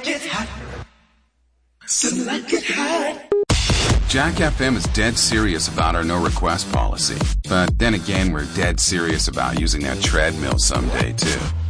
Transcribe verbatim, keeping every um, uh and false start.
like it hot. Some like it hot. Jack F M is dead serious about our no request policy. But then again, we're dead serious about using that treadmill someday, too.